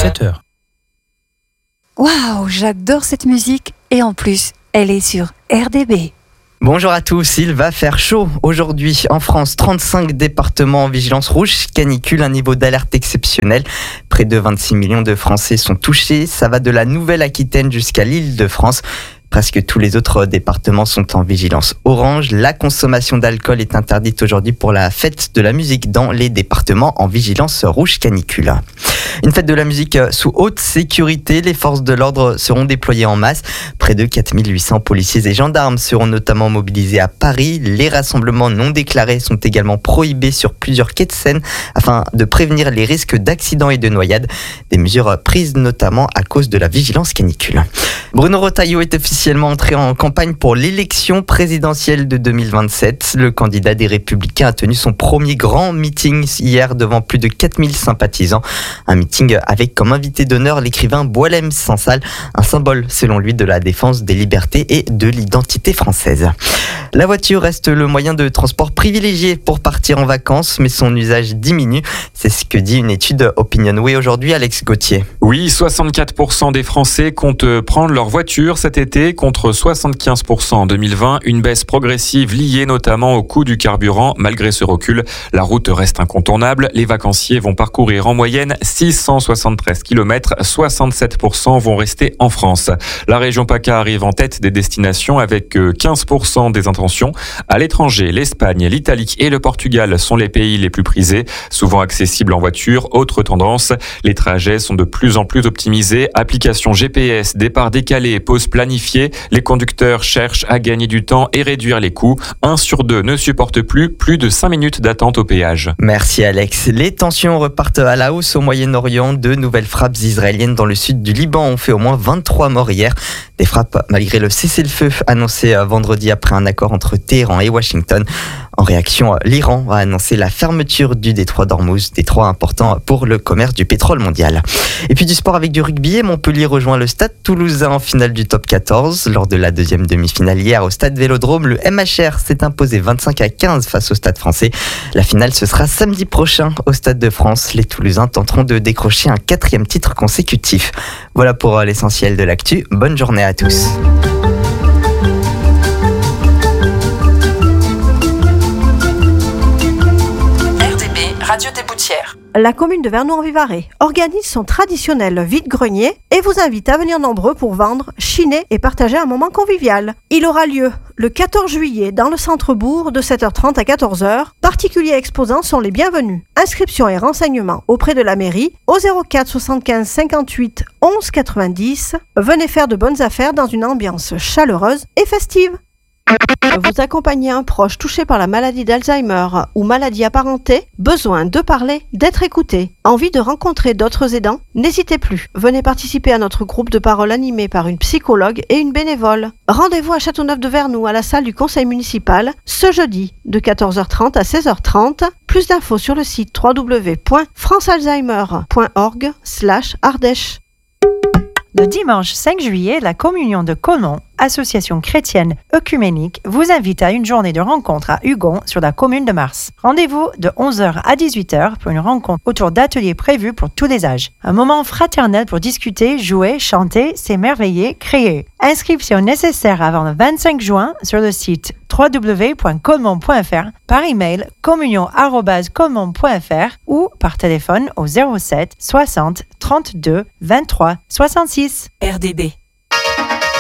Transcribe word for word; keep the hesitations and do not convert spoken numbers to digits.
sept heures. Waouh, j'adore cette musique et en plus, elle est sur R D B. Bonjour à tous, il va faire chaud aujourd'hui en France. trente-cinq départements en vigilance rouge, canicule, un niveau d'alerte exceptionnel. Près de vingt-six millions de Français sont touchés. Ça va de la Nouvelle-Aquitaine jusqu'à l'Île-de-France. Presque tous les autres départements sont en vigilance orange. La consommation d'alcool est interdite aujourd'hui pour la fête de la musique dans les départements en vigilance rouge canicule. Une fête de la musique sous haute sécurité. Les forces de l'ordre seront déployées en masse. Près de quatre mille huit cents policiers et gendarmes seront notamment mobilisés à Paris. Les rassemblements non déclarés sont également prohibés sur plusieurs quais de Seine afin de prévenir les risques d'accidents et de noyades. Des mesures prises notamment à cause de la vigilance canicule. Bruno Retailleau est officiellement entré en campagne pour l'élection présidentielle de deux mille vingt-sept. Le candidat des Républicains a tenu son premier grand meeting hier devant plus de quatre mille sympathisants. Un meeting avec comme invité d'honneur l'écrivain Boualem Sansal, un symbole selon lui de la défense des libertés et de l'identité française. La voiture reste le moyen de transport privilégié pour partir en vacances, mais son usage diminue. C'est ce que dit une étude Opinionway aujourd'hui, Alex Gauthier. Oui, soixante-quatre pour cent des Français comptent prendre leur voiture cet été contre soixante-quinze pour cent en deux mille vingt. Une baisse progressive liée notamment au coût du carburant. Malgré ce recul, la route reste incontournable. Les vacanciers vont parcourir en moyenne six cent soixante-treize kilomètres. soixante-sept pour cent vont rester en France. La région PACA arrive en tête des destinations avec quinze pour cent des intentions. À l'étranger, l'Espagne, l'Italie et le Portugal sont les pays les plus prisés, souvent accessibles en voiture. Autre tendance, les trajets sont de plus en plus optimisés. Application G P S, départ décalé, pause planifiée. Les conducteurs cherchent à gagner du temps et réduire les coûts. Un sur deux ne supporte plus plus de cinq minutes d'attente au péage. Merci Alex. Les tensions repartent à la hausse au Moyen-Orient. De nouvelles frappes israéliennes dans le sud du Liban ont fait au moins vingt-trois morts hier. Des frappes malgré le cessez-le-feu annoncé vendredi après un accord entre Téhéran et Washington. En réaction, l'Iran a annoncé la fermeture du détroit d'Ormuz, détroit important pour le commerce du pétrole mondial. Et puis du sport avec du rugby, Montpellier rejoint le Stade Toulousain en finale du top quatorze. Lors de la deuxième demi-finale hier au Stade Vélodrome, le M H R s'est imposé vingt-cinq à quinze face au Stade français. La finale, ce sera samedi prochain au Stade de France. Les Toulousains tenteront de décrocher un quatrième titre consécutif. Voilà pour l'essentiel de l'actu. Bonne journée à tous. Radio des Boutières. La commune de Vernoux-en-Vivarais organise son traditionnel vide-grenier et vous invite à venir nombreux pour vendre, chiner et partager un moment convivial. Il aura lieu le quatorze juillet dans le centre-bourg de sept heures trente à quatorze heures. Particuliers exposants sont les bienvenus. Inscriptions et renseignements auprès de la mairie au zéro quatre soixante-quinze cinquante-huit onze quatre-vingt-dix. Venez faire de bonnes affaires dans une ambiance chaleureuse et festive. Vous accompagnez un proche touché par la maladie d'Alzheimer ou maladie apparentée, besoin de parler, d'être écouté, envie de rencontrer d'autres aidants? N'hésitez plus, venez participer à notre groupe de parole animé par une psychologue et une bénévole. Rendez-vous à Châteauneuf-de-Vernoux à la salle du conseil municipal ce jeudi de quatorze heures trente à seize heures trente. Plus d'infos sur le site w w w point france alzheimer point org slash ardèche. Le dimanche cinq juillet, la communion de Conon, association chrétienne œcuménique, vous invite à une journée de rencontre à Hugon sur la commune de Mars. Rendez-vous de onze heures à dix-huit heures pour une rencontre autour d'ateliers prévus pour tous les âges. Un moment fraternel pour discuter, jouer, chanter, s'émerveiller, créer. Inscription nécessaire avant le vingt-cinq juin sur le site w w w point conon point f r, par email communion arobase conon point f r ou par téléphone au zéro sept soixante trente-deux vingt-trois soixante-six. R D B.